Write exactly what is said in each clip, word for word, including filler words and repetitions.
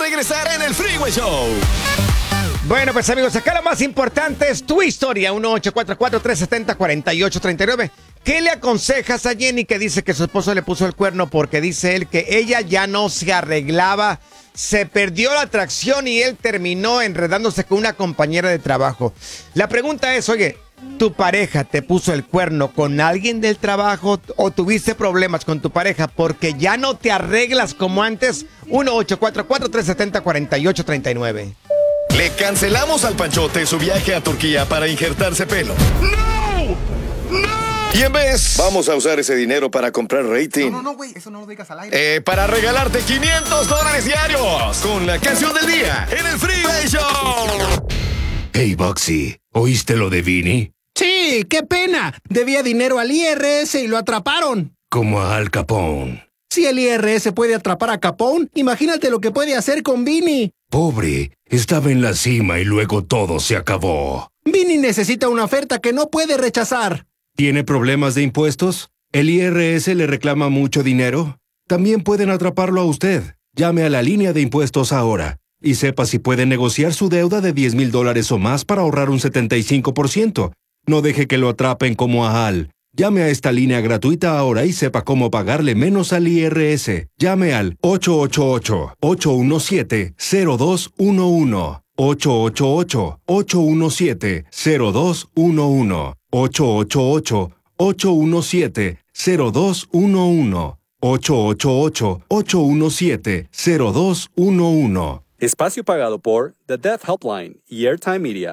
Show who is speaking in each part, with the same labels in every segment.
Speaker 1: regresar en el Freeway Show.
Speaker 2: Bueno, pues amigos, acá lo más importante es tu historia. uno ocho cuatro cuatro, tres siete cero, cuatro ocho tres nueve. ¿Qué le aconsejas a Jenny que dice que su esposo le puso el cuerno porque dice él que ella ya no se arreglaba, se perdió la atracción y él terminó enredándose con una compañera de trabajo? La pregunta es, oye, ¿tu pareja te puso el cuerno con alguien del trabajo o tuviste problemas con tu pareja porque ya no te arreglas como antes? uno ocho cuatro cuatro, tres siete cero, cuatro ocho tres nueve.
Speaker 1: Le cancelamos al Panchote su viaje a Turquía para injertarse pelo. ¡No! ¡No! Y en vez, vamos a usar ese dinero para comprar rating.
Speaker 3: No, no, no, güey, eso no lo digas al aire.
Speaker 1: Eh, para regalarte quinientos dólares diarios con la canción del día en el Freeway Show.
Speaker 4: Hey, Boxy, ¿oíste lo de Vinny?
Speaker 5: Sí, qué pena. Debía dinero al I R S y lo atraparon.
Speaker 4: Como a Al Capone.
Speaker 5: Si el I R S puede atrapar a Capone, imagínate lo que puede hacer con Vinny.
Speaker 4: Pobre, estaba en la cima y luego todo se acabó.
Speaker 5: Vinny necesita una oferta que no puede rechazar.
Speaker 4: ¿Tiene problemas de impuestos? ¿El I R S le reclama mucho dinero? También pueden atraparlo a usted. Llame a la línea de impuestos ahora y sepa si puede negociar su deuda de diez mil dólares o más para ahorrar un setenta y cinco por ciento. No deje que lo atrapen como a Al. Llame a esta línea gratuita ahora y sepa cómo pagarle menos al I R S. Llame al ocho ocho ocho, ocho uno siete, cero dos uno uno. ocho ocho ocho, ocho uno siete, cero dos uno uno. ocho ocho ocho, ocho uno siete, cero dos uno uno. ocho ocho ocho, ocho uno siete, cero dos uno uno.
Speaker 6: Espacio pagado por The Deaf Helpline y Airtime Media.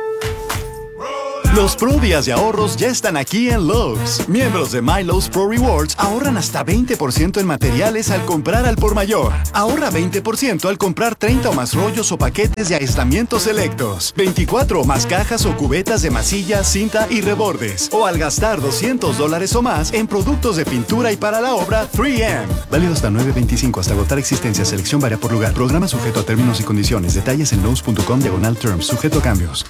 Speaker 7: Los Pro Días de ahorros ya están aquí en Lowe's. Miembros de MyLowe's Pro Rewards ahorran hasta veinte por ciento en materiales al comprar al por mayor. Ahorra veinte por ciento al comprar treinta o más rollos o paquetes de aislamientos selectos, veinticuatro o más cajas o cubetas de masilla, cinta y rebordes. O al gastar doscientos dólares o más en productos de pintura y para la obra tres eme. Válido hasta nueve veinticinco hasta agotar existencia. Selección varía por lugar. Programa sujeto a términos y condiciones. Detalles en lowes punto com diagonal terms. Sujeto a cambios.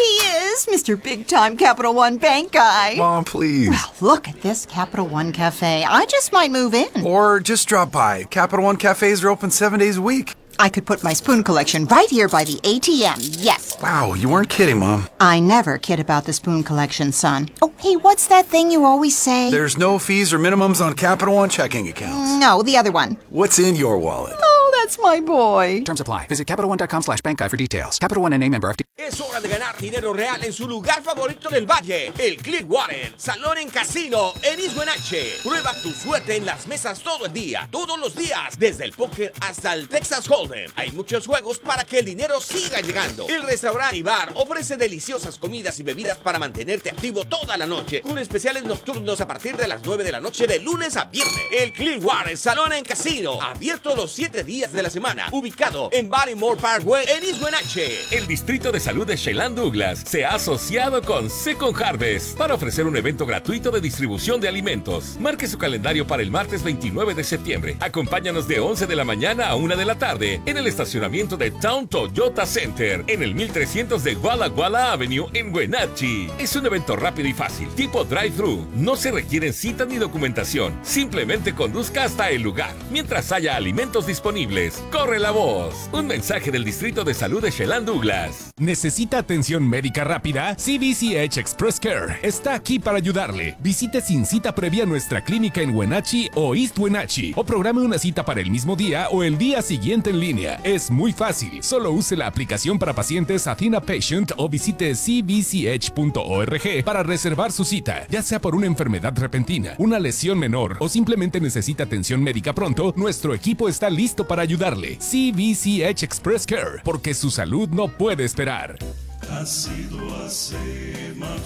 Speaker 8: Mister Big Time Capital One Bank Guy.
Speaker 3: Mom, please.
Speaker 8: Well, look at this Capital One Cafe. I just might move in.
Speaker 3: Or just drop by. Capital One cafes are open seven days a week.
Speaker 8: I could put my spoon collection right here by the A T M, yes.
Speaker 3: Wow, you weren't kidding, Mom.
Speaker 8: I never kid about the spoon collection, son. Oh, hey, what's that thing you always say?
Speaker 3: There's no fees or minimums on Capital One checking accounts.
Speaker 8: No, the other one.
Speaker 3: What's in your wallet?
Speaker 8: Oh, that's my boy.
Speaker 9: Terms apply. Visit CapitalOne.com slash bank guy for details. Capital One N A member F D.
Speaker 10: Es hora de ganar dinero real en su lugar favorito del valle, el Clearwater Salón en Casino en East Wenatchee. Prueba tu suerte en las mesas todo el día, todos los días, desde el póker hasta el Texas Hold'em. Hay muchos juegos para que el dinero siga llegando. El restaurante y bar ofrece deliciosas comidas y bebidas para mantenerte activo toda la noche, con especiales nocturnos a partir de las nueve de la noche de lunes a viernes. El Clearwater Salón en Casino, abierto los siete días de la semana, ubicado en Barrymore Parkway en East Wenatchee.
Speaker 11: El Distrito de Salud de Chelan Douglas se ha asociado con Second Harvest para ofrecer un evento gratuito de distribución de alimentos. Marque su calendario para el martes veintinueve de septiembre. Acompáñanos de once de la mañana a una de la tarde en el estacionamiento de Town Toyota Center en el mil trescientos de Walla Walla Avenue en Wenatchee. Es un evento rápido y fácil, tipo drive-thru. No se requieren citas ni documentación. Simplemente conduzca hasta el lugar. Mientras haya alimentos disponibles, corre la voz. Un mensaje del Distrito de Salud de Chelan Douglas.
Speaker 12: ¿Necesita atención médica rápida? C B C H Express Care está aquí para ayudarle. Visite sin cita previa nuestra clínica en Wenatchee o East Wenatchee o programe una cita para el mismo día o el día siguiente en línea. Es muy fácil. Solo use la aplicación para pacientes Athena Patient o visite c b c h punto org para reservar su cita. Ya sea por una enfermedad repentina, una lesión menor o simplemente necesita atención médica pronto, nuestro equipo está listo para ayudarle. C B C H Express Care, porque su salud no puede esperar.
Speaker 13: Ha sido a Save-Mart,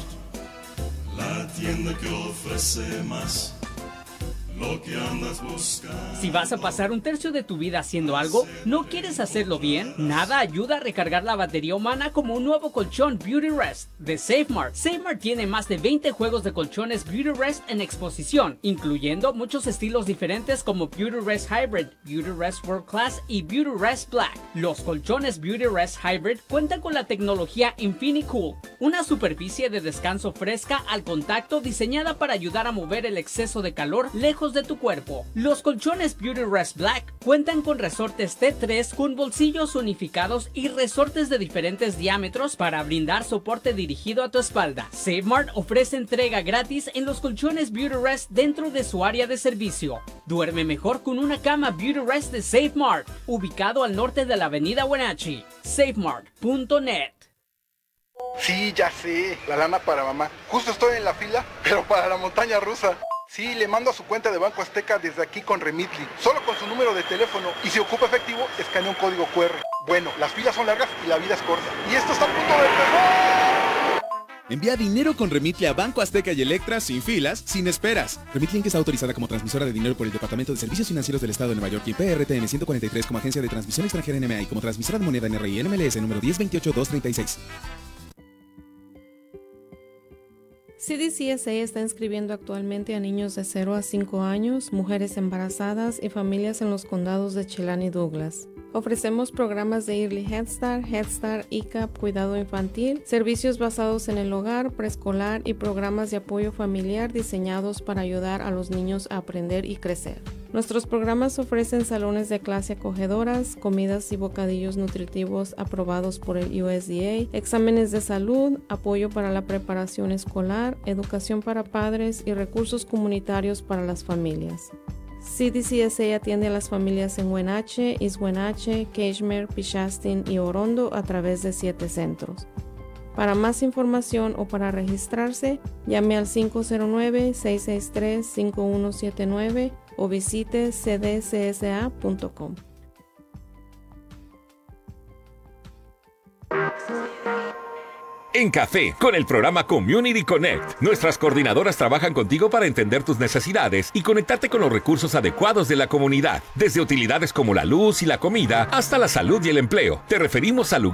Speaker 13: la tienda que ofrece más. Lo que andas buscando.
Speaker 14: Si vas a pasar un tercio de tu vida haciendo algo, ¿no quieres hacerlo bien? Nada ayuda a recargar la batería humana como un nuevo colchón Beauty Rest de SafeMart. SafeMart tiene más de veinte juegos de colchones Beauty Rest en exposición, incluyendo muchos estilos diferentes como Beauty Rest Hybrid, Beauty Rest World Class y Beauty Rest Black. Los colchones Beauty Rest Hybrid cuentan con la tecnología InfiniCool, una superficie de descanso fresca al contacto diseñada para ayudar a mover el exceso de calor lejos reflejos de tu cuerpo. Los colchones Beautyrest Black cuentan con resortes T tres con bolsillos unificados y resortes de diferentes diámetros para brindar soporte dirigido a tu espalda. SafeMart ofrece entrega gratis en los colchones Beautyrest dentro de su área de servicio. Duerme mejor con una cama Beautyrest de SafeMart, ubicado al norte de la avenida Wenatchee. safemart punto net.
Speaker 15: Sí, ya sé, la lana para mamá. Justo estoy en la fila, pero para la montaña rusa. Sí, le mando a su cuenta de Banco Azteca desde aquí con Remitly, solo con su número de teléfono, y si ocupa efectivo, escanea un código cu erre. Bueno, las filas son largas y la vida es corta. Y esto está a punto de empezar.
Speaker 16: Envía dinero con Remitly a Banco Azteca y Electra sin filas, sin esperas. Remitly está autorizada como transmisora de dinero por el Departamento de Servicios Financieros del Estado de Nueva York y P R T N ciento cuarenta y tres como agencia de transmisión extranjera N M A y como transmisora de moneda N R I N M L S número diez veintiocho dos treinta y seis.
Speaker 17: C D C S A está inscribiendo actualmente a niños de cero a cinco años, mujeres embarazadas y familias en los condados de Chelan y Douglas. Ofrecemos programas de Early Head Start, Head Start, I C A P, cuidado infantil, servicios basados en el hogar, preescolar y programas de apoyo familiar diseñados para ayudar a los niños a aprender y crecer. Nuestros programas ofrecen salones de clase acogedoras, comidas y bocadillos nutritivos aprobados por el U S D A, exámenes de salud, apoyo para la preparación escolar, educación para padres y recursos comunitarios para las familias. C D C S A atiende a las familias en Wenatchee, East Wenatchee, Cashmere, Pichastin y Orondo a través de siete centros. Para más información o para registrarse, llame al cinco cero nueve, seis seis tres, cinco uno siete nueve o visite c d c s a punto com.
Speaker 11: En Café, con el programa Community Connect, nuestras coordinadoras trabajan contigo para entender tus necesidades y conectarte con los recursos adecuados de la comunidad, desde utilidades como la luz y la comida hasta la salud y el empleo. Te referimos a lugares